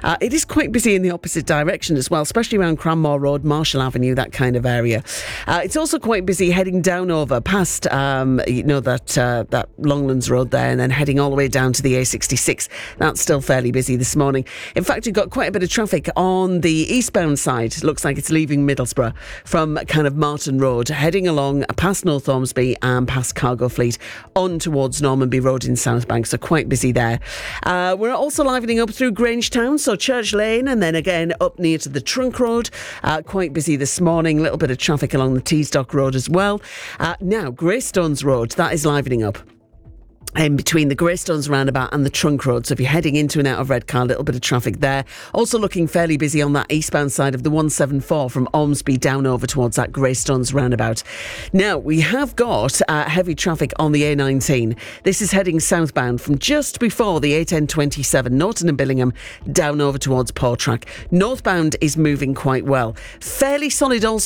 It is quite busy in the opposite direction as well, especially around Cranmore Road, Marshall Avenue, that kind of area. It's also quite busy heading down over past, that Longlands Road there, and then heading all the way down to the A66. That's still fairly busy this morning. In fact, you've got quite a bit of traffic on the eastbound side. Looks like it's leaving Middlesbrough from kind of Martin Road, heading along past North Ormsby and past Cargo Fleet on towards Normanby Road in Southbank. So quite busy there. We're also livening up through Grangetown, so Church Lane, and then again up near to the Trunk Road. Quite busy this morning. A little bit of traffic along the Teesdock Road as well. Now, Greystones Road, that is livening up in between the Greystones roundabout and the Trunk Road. So if you're heading into and out of Redcar, a little bit of traffic there. Also looking fairly busy on that eastbound side of the 174 from Ormsby down over towards that Greystones roundabout. Now, we have got heavy traffic on the A19. This is heading southbound from just before the A1027, Norton and Billingham, down over towards Portrack. Northbound is moving quite well. Fairly solid also